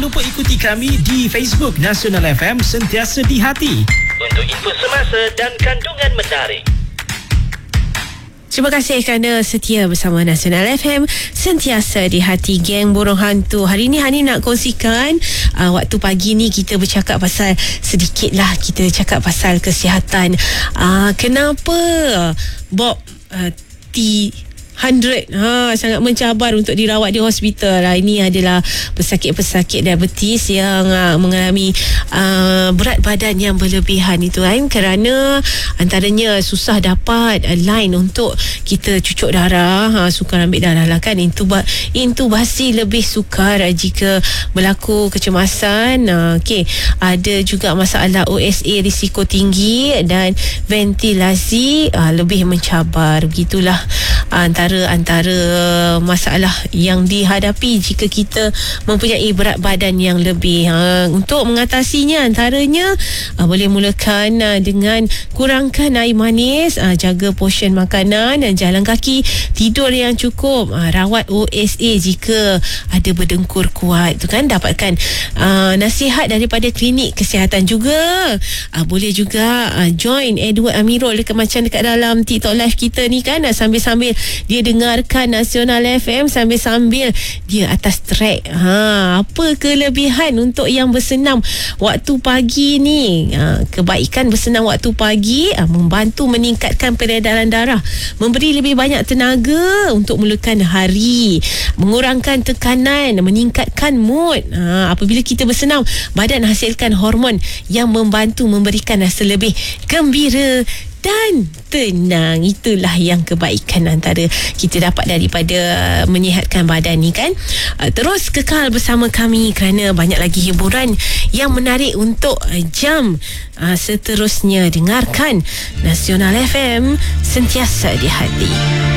Jangan lupa ikuti kami di Facebook Nasional FM Sentiasa di Hati untuk info semasa dan kandungan menarik. Terima kasih kerana setia bersama Nasional FM Sentiasa di Hati, geng burung hantu. Hari ni Hani nak kongsikan waktu pagi ni kita bercakap pasal, sedikit lah kita cakap pasal kesihatan. Kenapa Bob T100 sangat mencabar untuk dirawat di hospital. Ini adalah pesakit-pesakit diabetes yang mengalami berat badan yang berlebihan itu kan, kerana antaranya susah dapat line untuk kita cucuk darah, sukar ambil darah lah kan, intubasi lebih sukar jika berlaku kecemasan. Ada juga masalah OSA risiko tinggi dan ventilasi lebih mencabar. Begitulah antara masalah yang dihadapi jika kita mempunyai berat badan yang lebih. Untuk mengatasinya antaranya boleh mulakan dengan kurangkan air manis, jaga portion makanan, jalan kaki, tidur yang cukup, rawat OSA jika ada berdengkur kuat tu kan. Dapatkan nasihat daripada klinik kesihatan juga. Boleh juga join Edward Amirul macam dekat dalam TikTok live kita ni kan, sambil-sambil dia dengarkan Nasional FM, sambil-sambil dia atas track. Apa kelebihan untuk yang bersenam waktu pagi ni? Kebaikan bersenam waktu pagi membantu meningkatkan peredaran darah, memberi lebih banyak tenaga untuk mulakan hari, mengurangkan tekanan, meningkatkan mood. Apabila kita bersenam, badan hasilkan hormon yang membantu memberikan rasa lebih gembira dan tenang. Itulah yang kebaikan antara kita dapat daripada menyihatkan badan ni kan. Terus kekal bersama kami kerana banyak lagi hiburan yang menarik untuk jam seterusnya. Dengarkan Nasional FM Sentiasa di Hati.